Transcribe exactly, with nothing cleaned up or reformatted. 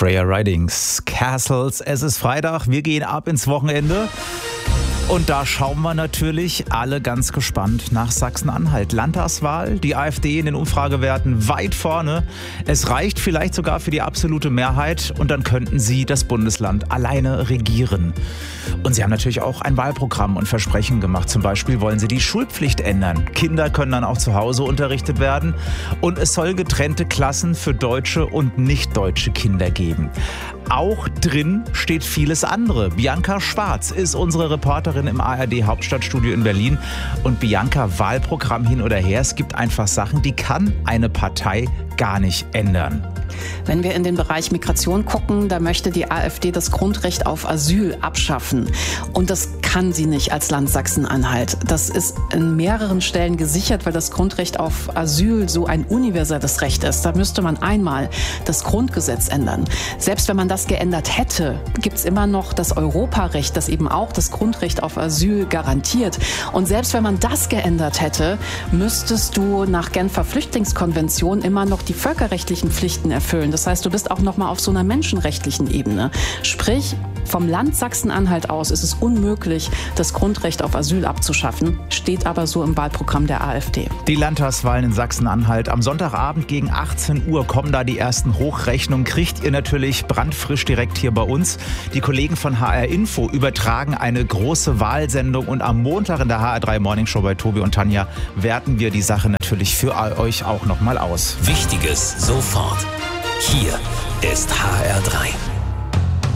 Freya Ridings Castles. Es ist Freitag, wir gehen ab ins Wochenende. Und da schauen wir natürlich alle ganz gespannt nach Sachsen-Anhalt. Landtagswahl, die AfD in den Umfragewerten weit vorne. Es reicht vielleicht sogar für die absolute Mehrheit und dann könnten sie das Bundesland alleine regieren. Und sie haben natürlich auch ein Wahlprogramm und Versprechen gemacht. Zum Beispiel wollen sie die Schulpflicht ändern. Kinder können dann auch zu Hause unterrichtet werden. Und es soll getrennte Klassen für deutsche und nicht deutsche Kinder geben. Auch drin steht vieles andere. Bianca Schwarz ist unsere Reporterin im A R D-Hauptstadtstudio in Berlin. Und Bianca, Wahlprogramm hin oder her, es gibt einfach Sachen, die kann eine Partei gar nicht ändern. Wenn wir in den Bereich Migration gucken, da möchte die AfD das Grundrecht auf Asyl abschaffen. Und das kann sie nicht als Land Sachsen-Anhalt. Das ist in mehreren Stellen gesichert, weil das Grundrecht auf Asyl so ein universelles Recht ist. Da müsste man einmal das Grundgesetz ändern. Selbst wenn man das geändert hätte, gibt es immer noch das Europarecht, das eben auch das Grundrecht auf Asyl garantiert. Und selbst wenn man das geändert hätte, müsstest du nach Genfer Flüchtlingskonvention immer noch die völkerrechtlichen Pflichten erfüllen. Das heißt, du bist auch noch mal auf so einer menschenrechtlichen Ebene. Sprich, vom Land Sachsen-Anhalt aus ist es unmöglich, das Grundrecht auf Asyl abzuschaffen, steht aber so im Wahlprogramm der AfD. Die Landtagswahlen in Sachsen-Anhalt. Am Sonntagabend gegen achtzehn Uhr kommen da die ersten Hochrechnungen. Kriegt ihr natürlich brandfrisch direkt hier bei uns. Die Kollegen von H R Info übertragen eine große Wahlsendung und am Montag in der H R drei Morning Show bei Tobi und Tanja werten wir die Sache natürlich für euch auch noch mal aus. Wichtiges sofort. Hier ist H R drei.